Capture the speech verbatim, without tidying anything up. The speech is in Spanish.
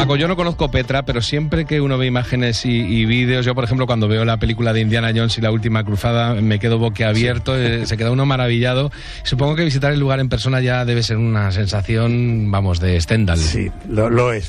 Paco, yo no conozco Petra, pero siempre que uno ve imágenes y, y vídeos, yo por ejemplo cuando veo la película de Indiana Jones y la última cruzada me quedo boquiabierto, sí. eh, se queda uno maravillado. Supongo que visitar el lugar en persona ya debe ser una sensación, vamos, de Stendhal. Sí, lo, lo es.